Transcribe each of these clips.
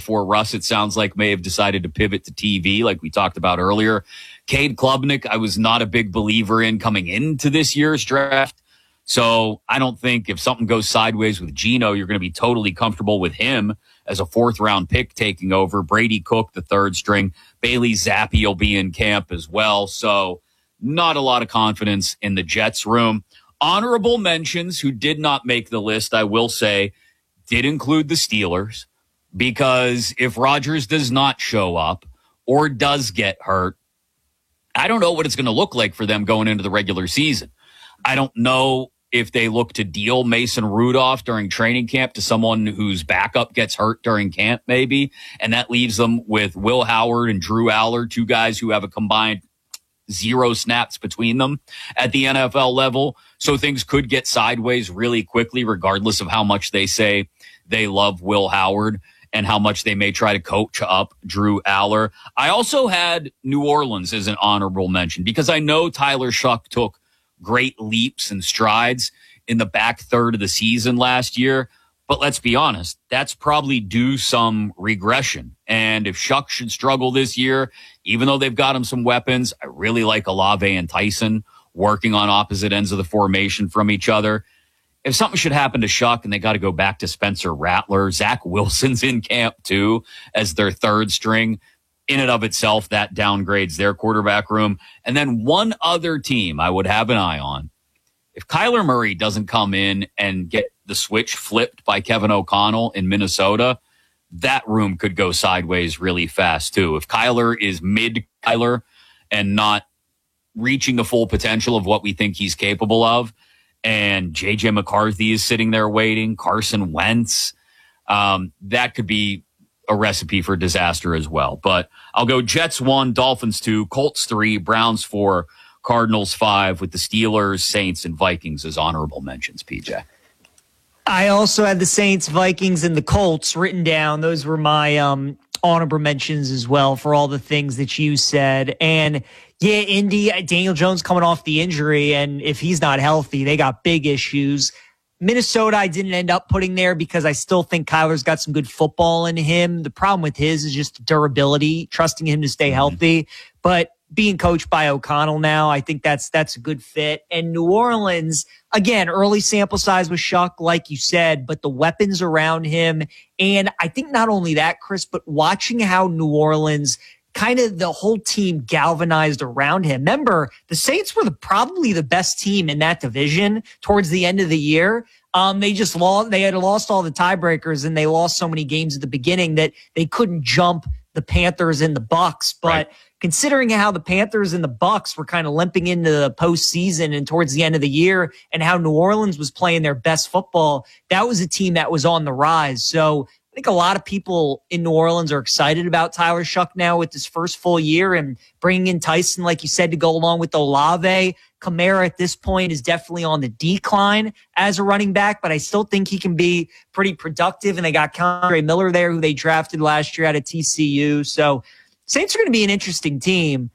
before Russ, it sounds like, may have decided to pivot to TV, like we talked about earlier. Cade Klubnik, I was not a big believer in coming into this year's draft. So I don't think if something goes sideways with Geno, you're going to be totally comfortable with him as a fourth-round pick taking over. Brady Cook, the third string. Bailey Zappi will be in camp as well. So not a lot of confidence in the Jets room. Honorable mentions who did not make the list, I will say, did include the Steelers, because if Rodgers does not show up or does get hurt, I don't know what it's going to look like for them going into the regular season. I don't know if they look to deal Mason Rudolph during training camp to someone whose backup gets hurt during camp, maybe, and that leaves them with Will Howard and Drew Aller, two guys who have a combined 0 snaps between them at the NFL level. So things could get sideways really quickly, regardless of how much they say they love Will Howard and how much they may try to coach up Drew Aller. I also had New Orleans as an honorable mention because I know Tyler Shuck took great leaps and strides in the back third of the season last year. But let's be honest, that's probably due some regression. And if Shuck should struggle this year, even though they've got him some weapons, I really like Olave and Tyson working on opposite ends of the formation from each other. If something should happen to Shuck and they got to go back to Spencer Rattler, Zach Wilson's in camp too as their third string. In and of itself, that downgrades their quarterback room. And then one other team I would have an eye on. If Kyler Murray doesn't come in and get the switch flipped by Kevin O'Connell in Minnesota, that room could go sideways really fast too. If Kyler is mid-Kyler and not reaching the full potential of what we think he's capable of, and J.J. McCarthy is sitting there waiting, Carson Wentz, that could be a recipe for disaster as well. But I'll go Jets 1, Dolphins 2, Colts 3, Browns 4, Cardinals 5, with the Steelers, Saints, and Vikings as honorable mentions, PJ. I also had the Saints, Vikings, and the Colts written down. Those were my honorable mentions as well for all the things that you said. And yeah, Indy, Daniel Jones coming off the injury, and if he's not healthy, they got big issues. Minnesota, I didn't end up putting there because I still think Kyler's got some good football in him. The problem with his is just durability, trusting him to stay healthy. But being coached by O'Connell now, I think that's a good fit. And New Orleans, again, early sample size with Shuck, like you said, but the weapons around him. And I think not only that, Chris, but watching how New Orleans kind of the whole team galvanized around him. Remember, the Saints were probably the best team in that division towards the end of the year. They had lost all the tiebreakers and they lost so many games at the beginning that they couldn't jump the Panthers and the Bucks. But considering how the Panthers and the Bucks were kind of limping into the postseason and towards the end of the year and how New Orleans was playing their best football, that was a team that was on the rise. So I think a lot of people in New Orleans are excited about Tyler Shuck now with his first full year and bringing in Tyson, like you said, to go along with Olave. Kamara at this point is definitely on the decline as a running back, but I still think he can be pretty productive. And they got Kendre Miller there, who they drafted last year out of TCU. So Saints are going to be an interesting team.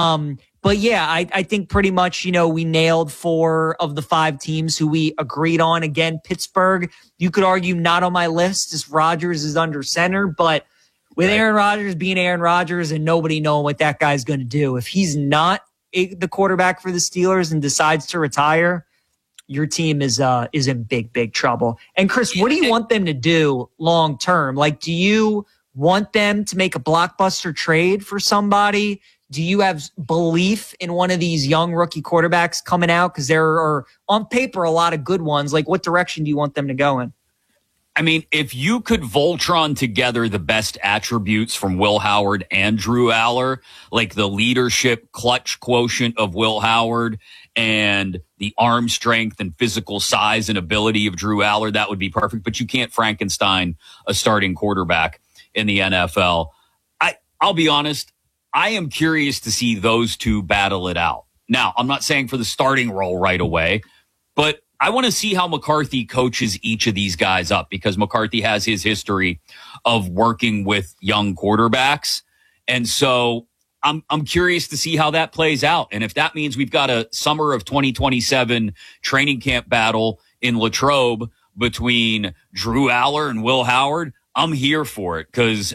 But yeah, I think pretty much, we nailed 4 of the 5 teams who we agreed on. Again, Pittsburgh, you could argue not on my list as Rodgers is under center, but with Aaron Rodgers being Aaron Rodgers and nobody knowing what that guy's going to do, if he's not the quarterback for the Steelers and decides to retire, your team is in big, big trouble. And Chris, what do you want them to do long term? Like, do you want them to make a blockbuster trade for somebody? Do you have belief in one of these young rookie quarterbacks coming out? Because there are, on paper, a lot of good ones. Like, what direction do you want them to go in? I mean, if you could Voltron together the best attributes from Will Howard and Drew Aller, like the leadership clutch quotient of Will Howard and the arm strength and physical size and ability of Drew Aller, that would be perfect. But you can't Frankenstein a starting quarterback in the NFL. I'll be honest, I am curious to see those two battle it out. Now, I'm not saying for the starting role right away, but I want to see how McCarthy coaches each of these guys up, because McCarthy has his history of working with young quarterbacks. And so I'm curious to see how that plays out. And if that means we've got a summer of 2027 training camp battle in Latrobe between Drew Aller and Will Howard, I'm here for it, because